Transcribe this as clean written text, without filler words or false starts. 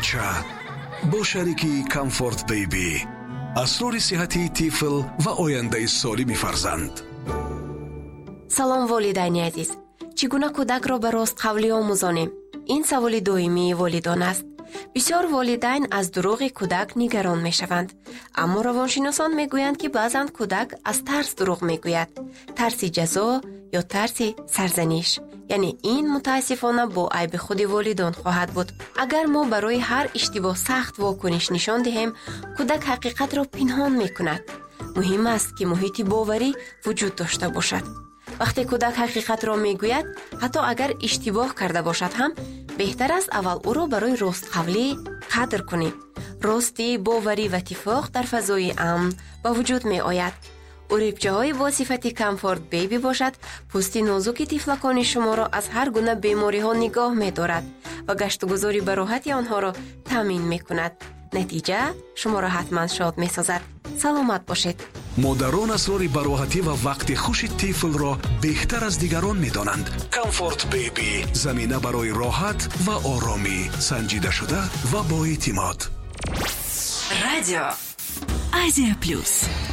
бача бо шарики Comfort Baby. асрори сиҳати тифл ва ояндаи солими фарзанд. салом волидайни азиз, чӣ гуна кӯдакро ба ростқавлӣ омӯзонем? ин саволи доимии волидон аст. бисёр волидайн аз дурӯғи кӯдак нигарон мешаванд, аммо равоншиносон мегӯянд ки баъзан кӯдак аз тарс дурӯғ мегӯяд, тарси ҷазо ё тарси сарзаниш. яъне ин мутаассифона бо айби худи волидон хоҳад буд. агар мо барои ҳар иштибоҳ сахт вокуниш нишон диҳем, кӯдак ҳақиқатро пинҳон мекунад. муҳим аст ки муҳити боварӣ вуҷуд дошта бошад. вақте кӯдак ҳақиқатро мегӯяд, ҳатто агар иштибоҳ карда бошад ҳам, беҳтар аст аввал ӯро барои ростқавлӣ қадр кунем. ростӣ, боварӣ ва итифоқ дар фазои амн ба вуҷуд меояд. урибчаҳои бо сифати Comfort Baby бошад, пӯсти нозуки тифлакони шуморо аз ҳар гуна бемориҳо нигоҳ медорад ва гаштугузори ба роҳати онҳоро таъмин мекунад. натиҷа шуморо ҳатман шод месозад. саломат бошед. модарон асрори бароҳатӣ ва вақти хуши тифлро беҳтар аз дигарон медонанд. Comfort Baby замина барои роҳат ва оромӣ, санҷидашуда ва боэътимод. радио Азия Плюс.